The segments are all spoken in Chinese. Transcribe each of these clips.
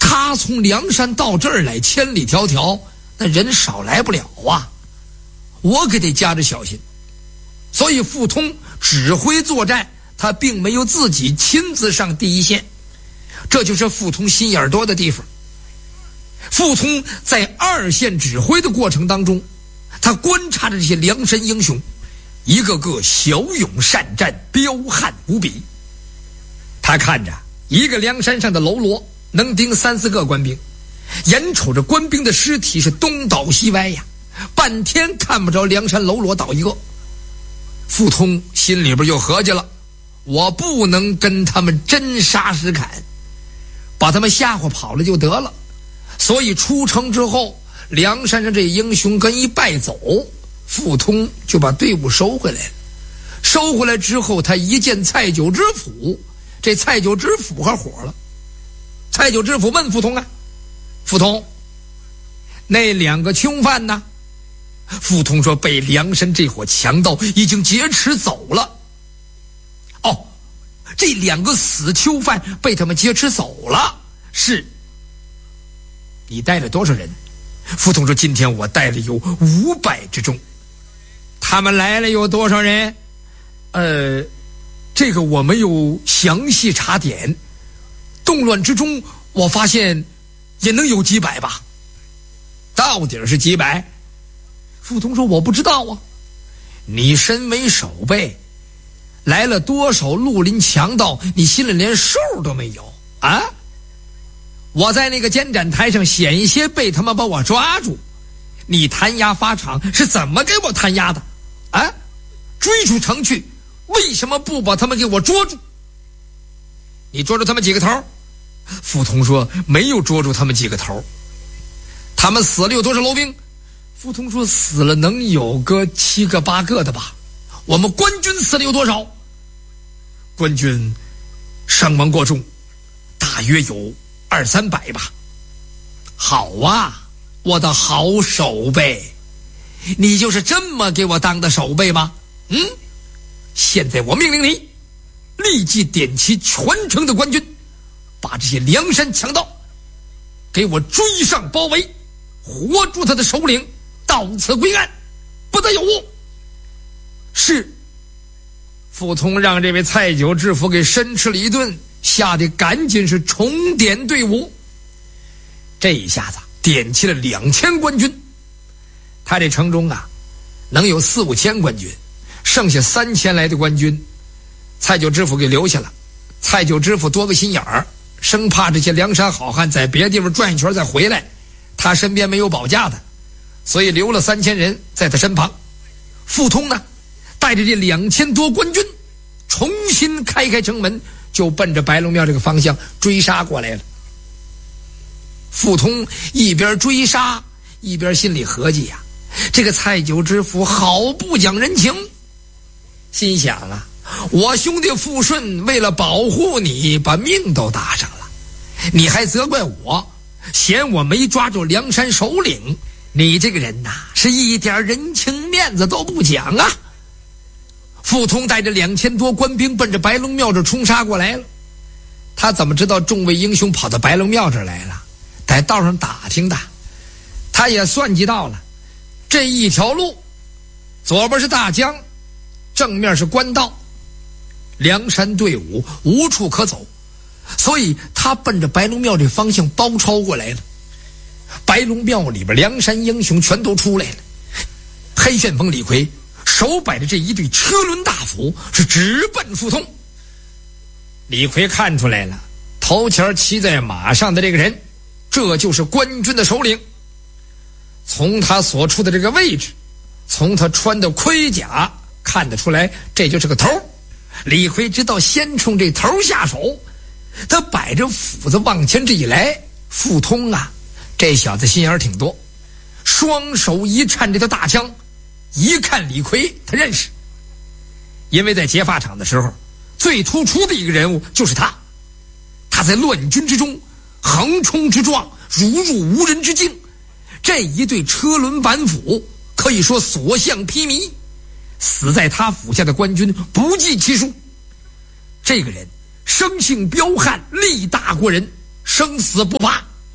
他从梁山到这儿来，千里迢迢，那人少来不了啊，我可得加着小心。所以傅通指挥作战，他并没有自己亲自上第一线，这就是傅通心眼多的地方。傅通在二线指挥的过程当中，他观察着这些梁山英雄，一个个骁勇善战，彪悍无比。他看着一个梁山上的喽啰能盯3、4个官兵，眼瞅着官兵的尸体是东倒西歪呀，半天看不着梁山喽啰倒一个。傅通心里边又合计了，我不能跟他们真杀实砍，把他们吓唬跑了就得了。所以出城之后，梁山上这英雄跟一败走，傅通就把队伍收回来了。收回来之后，他一见蔡九知府，这蔡九知府可火了。蔡九知府问傅通啊，傅通，那2个凶犯呢？傅通说被梁山这伙强盗已经劫持走了。哦，这2个死囚犯被他们劫持走了。是。你带了多少人？傅通说今天我带了有500之众。他们来了有多少人？这个我没有详细查点，动乱之中我发现也能有几百吧。到底是几百？傅通说我不知道啊。你身为守备，来了多少绿林强盗，你心里连数都没有啊？我在那个监斩台上险些被他们把我抓住，你弹压法场是怎么给我弹压的啊？追出城去，为什么不把他们给我捉住？你捉住他们几个头？傅通说没有捉住他们几个头。他们死了有多少喽兵？傅通说死了能有个7个8个的吧。我们官军死了有多少？官军伤亡过重，大约有2、300吧。好啊，我的好守备，你就是这么给我当的守备吗？现在我命令你立即点齐全城的官军，把这些梁山强盗给我追上包围，活捉他的首领，到此归案，不得有误。是。傅通让这位蔡九知府给申斥了一顿，吓得赶紧是重点队伍。这一下子点齐了2000官军。他这城中啊能有4、5千官军，剩下3000来的官军蔡九知府给留下了。蔡九知府多个心眼儿，生怕这些梁山好汉在别的地方转一圈再回来，他身边没有保驾的，所以留了3000人在他身旁。傅通呢带着这2000多官军重新开城门，就奔着白龙庙这个方向追杀过来了。傅通一边追杀一边心里合计呀，这个蔡九知府好不讲人情，心想啊，我兄弟傅顺为了保护你把命都搭上了，你还责怪我，嫌我没抓住梁山首领，你这个人呐是一点人情面子都不讲啊。傅通带着2000多官兵奔着白龙庙这冲杀过来了。他怎么知道众位英雄跑到白龙庙这来了？在道上打听的，他也算计到了这一条路，左边是大江，正面是官道，梁山队伍无处可走，所以他奔着白龙庙这方向包抄过来了。白龙庙里边梁山英雄全都出来了，黑旋风李逵手摆着这一对车轮大斧，是直奔傅通。李逵看出来了，头前骑在马上的这个人，这就是官军的首领。从他所处的这个位置，从他穿的盔甲看得出来，这就是个头。李逵知道先冲这头下手，他摆着斧子往前这一来，傅通啊，这小子心眼挺多，双手一颤这条大枪，一看李逵他认识，因为在劫法场的时候最突出的一个人物就是他。他在乱军之中横冲直撞，如入无人之境，这一对车轮板斧可以说所向披靡，死在他斧下的官军不计其数。这个人生性彪悍，力大过人，生死不怕，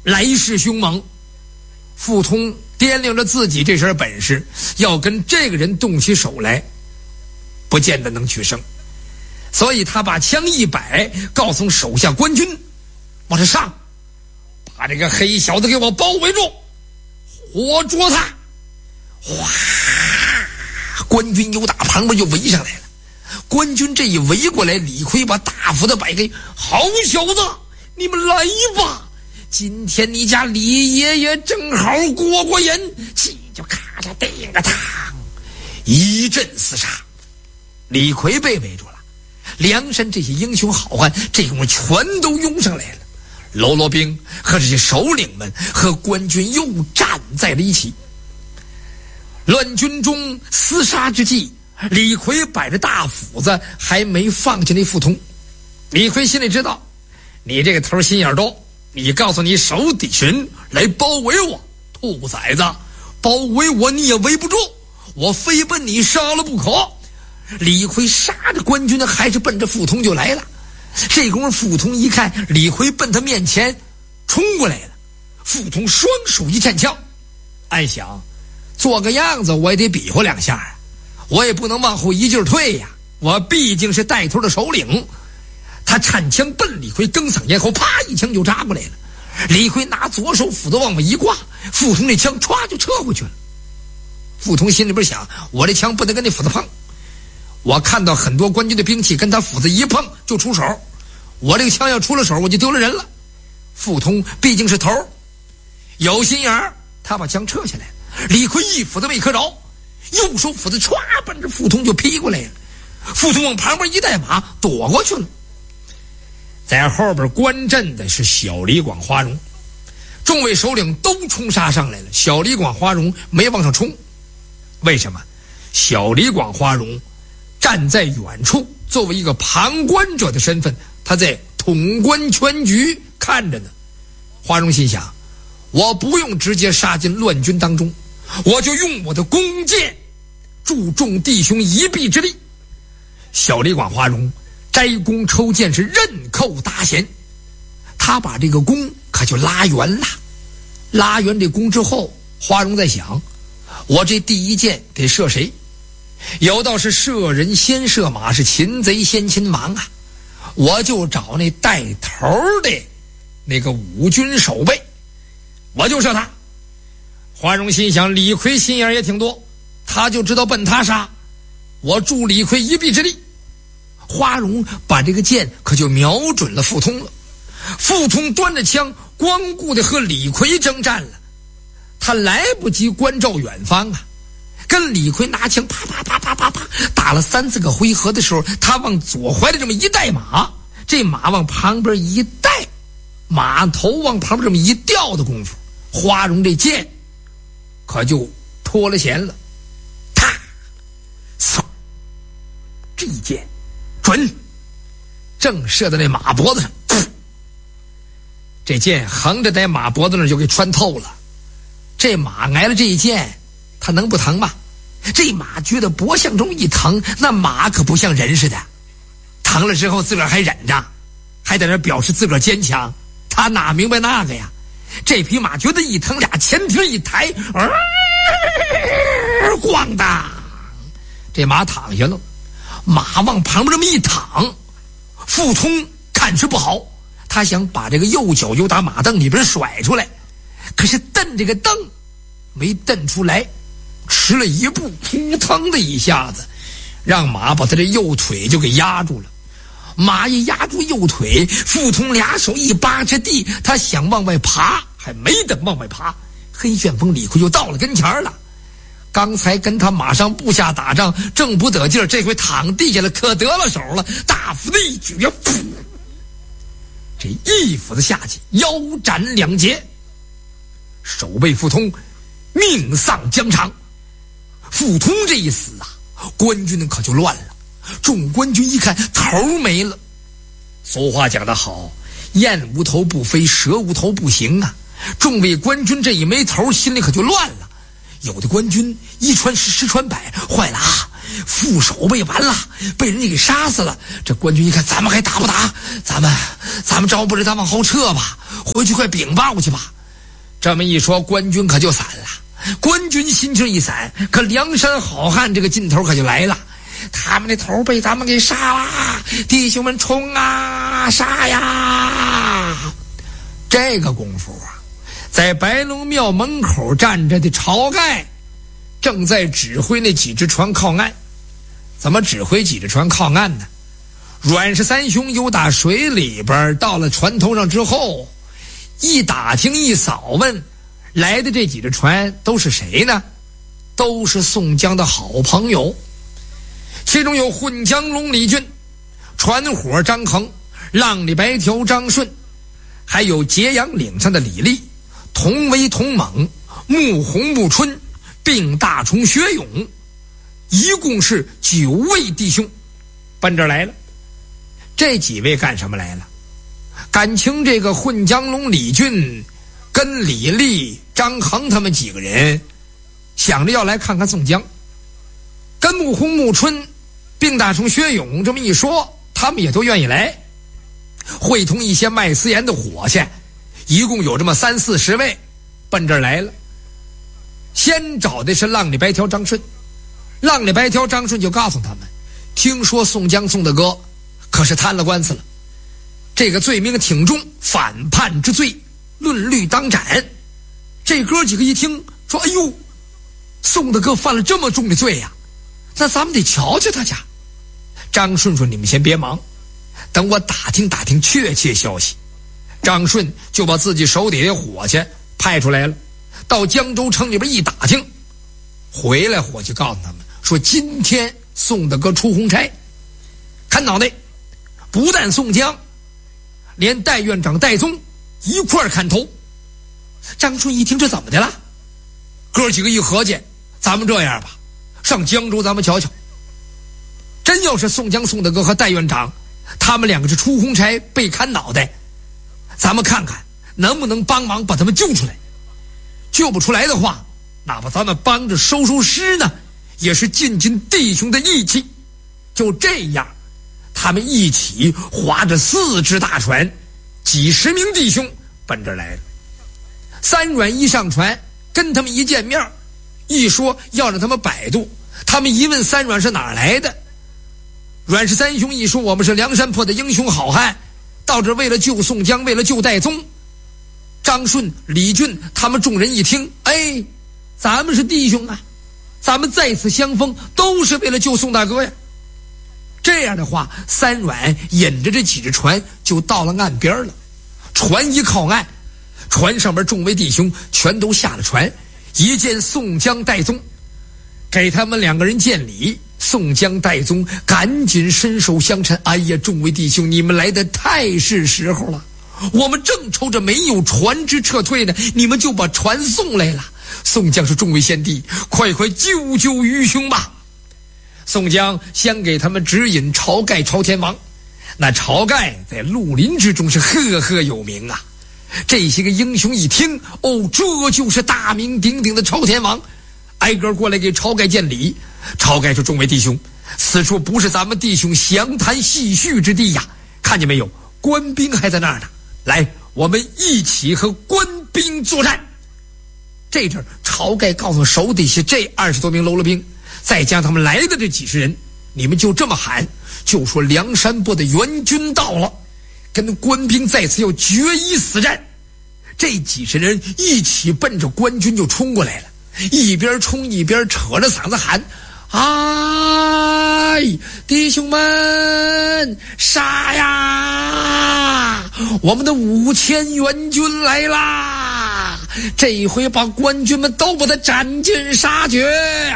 来势凶猛。傅通掂量着自己这身本事，要跟这个人动起手来，不见得能取胜，所以他把枪一摆，告诉手下官军往这上，把这个黑小子给我包围住，活捉他。哗，官军又打旁边就围上来了。官军这一围过来，李逵把大斧子摆开，好小子，你们来吧，今天你家李爷爷正好过瘾，气就咔嚓顶着他一阵厮杀。李逵被围住了，梁山这些英雄好汉这会儿全都拥上来了，喽啰兵和这些首领们和官军又站在了一起。乱军中厮杀之际，李逵摆着大斧子还没放下那傅通。李逵心里知道，你这个头心眼多，你告诉你手底下人来包围我，兔崽子，包围我你也围不住，我非奔你杀了不可。李逵杀着官军呢，还是奔着傅通就来了。这功夫傅通一看李逵奔他面前冲过来了，傅通双手一颤枪，暗想做个样子我也得比划两下啊，我也不能往后一劲儿退呀，我毕竟是带头的首领。他颤枪奔李逵更嗓咽后，啪一枪就扎过来了。李逵拿左手斧子往外一挂，傅通那枪歘就撤回去了。傅通心里边想，我这枪不能跟那斧子碰，我看到很多官军的兵器跟他斧子一碰就出手，我这个枪要出了手我就丢了人了。傅通毕竟是头，有心眼儿，他把枪撤下来，李逵一斧子没磕着，右手斧子歘奔着傅通就劈过来了。傅通往旁边一带马躲过去了。在后边观阵的是小李广花荣，众位首领都冲杀上来了，小李广花荣没往上冲。为什么？小李广花荣站在远处，作为一个旁观者的身份，他在统观全局看着呢。花荣心想，我不用直接杀进乱军当中，我就用我的弓箭助众弟兄一臂之力。小李广花荣摘弓抽箭是刃扣搭弦，他把这个弓可就拉圆了。拉圆这弓之后，花荣在想，我这第一箭得射谁？有道是射人先射马，是擒贼先擒王啊，我就找那带头的那个五军守备，我就射他。花荣心想，李逵心眼也挺多，他就知道奔他杀，我助李逵一臂之力。花荣把这个箭可就瞄准了傅通了。傅通端着枪光顾的和李逵征战了，他来不及关照远方啊，跟李逵拿枪啪啪啪啪啪啪打了3-4个回合的时候，他往左怀里这么一带马，这马往旁边一带，马头往旁边这么一掉的功夫，花荣这箭可就脱了弦了。啪，这一箭准，正射在那马脖子上，这箭横着在马脖子上就给穿透了。这马挨了这一箭，他能不疼吗？这马觉得脖项中一疼，那马可不像人似的，疼了之后自个儿还忍着，还在那表示自个儿坚强，他哪明白那个呀？这匹马觉得一疼，俩前蹄一抬，咣当，这马躺下了。马往旁边这么一躺，傅通看是不好，他想把这个右脚由打马凳里边甩出来，可是蹬这个蹬没蹬出来，迟了一步，扑腾的一下子让马把他这右腿就给压住了。马一压住右腿，傅通俩手一扒着地，他想往外爬，还没等往外爬，黑旋风李逵就到了跟前了。刚才跟他马上部下打仗正不得劲儿，这回躺地下了，可得了手了，大斧子一举呀，噗，这一斧子下去，腰斩2截，守备傅通命丧疆场。傅通这一死啊，官军可就乱了。众官军一看头没了，俗话讲得好，雁无头不飞，蛇无头不行啊。众位官军这一没头，心里可就乱了。有的官军一传十，十传百，坏了啊！副守备完了，被人家给杀死了。这官军一看，咱们还打不打？咱们招不着，咱往后撤吧，回去快禀报去吧。 这么一说，官军可就散了。官军心情一散，可梁山好汉这个劲头可就来了。他们的头被咱们给杀了，弟兄们冲啊，杀呀！这个功夫啊，在白龙庙门口站着的晁盖正在指挥那几只船靠岸。怎么指挥几只船靠岸呢？阮氏三兄由打水里边到了船头上之后，一打听一扫问，来的这几只船都是谁呢？都是宋江的好朋友，其中有混江龙李俊、船伙张衡、浪里白条张顺，还有揭阳岭上的李立、同威同猛、穆弘穆春，并大虫薛勇，一共是9位弟兄奔这儿来了。这几位干什么来了？感情这个混江龙李俊跟李立、张衡他们几个人想着要来看看宋江，跟穆弘穆春并大虫薛勇这么一说，他们也都愿意来，会同一些卖私盐的伙计，一共有这么30-40位奔这儿来了。先找的是浪里白条张顺，浪里白条张顺就告诉他们，听说宋江宋大哥可是摊了官司了，这个罪名挺重，反叛之罪，论律当斩。这哥几个一听说，哎呦，宋大哥犯了这么重的罪呀，那咱们得瞧瞧他去。张顺说，你们先别忙，等我打听打听确切消息。张顺就把自己手底下伙计派出来了，到江州城里边一打听，回来伙计告诉他们说，今天宋大哥出红差，看脑袋，不但宋江，连戴院长戴宗一块砍头。张顺一听，这怎么的了？哥几个一合计，咱们这样吧，上江州咱们瞧瞧，真要是宋江宋大哥和戴院长他们两个是出红差被砍脑袋，咱们看看能不能帮忙把他们救出来。救不出来的话，哪怕咱们帮着收收尸呢，也是尽尽弟兄的义气。就这样，他们一起划着4只大船，几十名弟兄奔这儿来了。三阮一上船，跟他们一见面，一说要让他们摆渡，他们一问三阮是哪儿来的，阮氏三兄一说，我们是梁山泊的英雄好汉，到这为了救宋江，为了救戴宗。张顺、李俊他们众人一听，哎，咱们是弟兄啊，咱们再次相逢都是为了救宋大哥呀。这样的话，三阮引着这几只船就到了岸边了。船一靠岸，船上边众位弟兄全都下了船，一见宋江、戴宗，给他们两个人见礼。宋江、戴宗赶紧伸手相搀，哎呀，众位弟兄，你们来的太是时候了，我们正愁着没有船只撤退呢，你们就把船送来了。宋江是众位贤弟，快快救救愚兄吧。宋江先给他们指引晁盖朝天王，那晁盖在绿林之中是赫赫有名啊。这些个英雄一听，哦，这就是大名鼎鼎的朝天王，挨个过来给晁盖见礼。晁盖说，众位弟兄，此处不是咱们弟兄详谈细叙之地呀，看见没有，官兵还在那儿呢，来，我们一起和官兵作战。这阵晁盖告诉手底下这20多名喽啰兵，再加他们来的这几十人，你们就这么喊，就说梁山泊的援军到了，跟官兵在此要决一死战。这几十人一起奔着官军就冲过来了，一边冲一边扯着嗓子喊，哎，弟兄们，杀呀！我们的5000援军来啦！这一回把官军们都把他斩尽杀绝。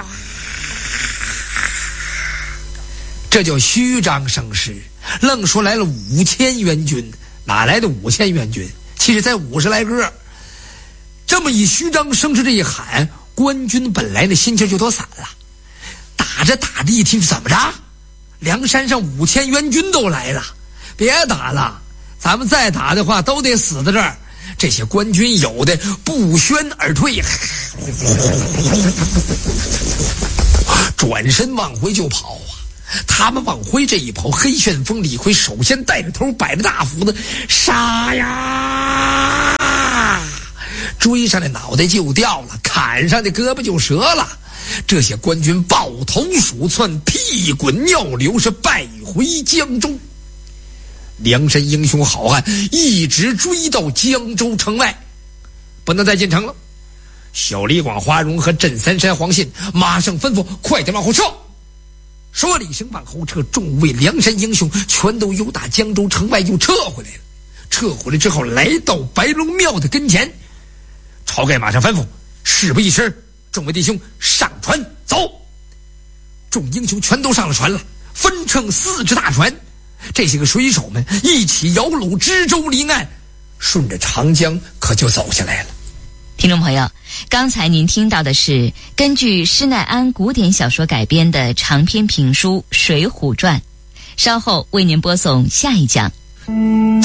这叫虚张声势，愣说来了5000援军，哪来的5000援军？其实才50来个。这么一虚张声势，这一喊，官军本来的心情就都散了。打着打着一听，怎么着？梁山上5000援军都来了，别打了，咱们再打的话都得死在这儿。这些官军有的不宣而退，转身往回就跑啊。他们往回这一跑，黑旋风李逵首先带着头，摆着大斧子，杀呀！ 追上的脑袋就掉了，砍上的胳膊就折了。这些官军抱头鼠窜，屁滚尿流，是败回江州。梁山英雄好汉一直追到江州城外，不能再进城了。小李广花荣和镇三山黄信马上吩咐快点往后撤。说了一声往后撤，众位梁山英雄全都由打江州城外又撤回来了。撤回来之后，来到白龙庙的跟前，晁盖马上吩咐事不宜迟，众位弟兄上船走。众英雄全都上了船了，分乘4只大船。这些个水手们一起摇橹支舟离岸，顺着长江可就走下来了。 听众朋友，刚才您听到的是根据施耐庵古典小说改编的长篇评书《水浒传》，稍后为您播送下一讲。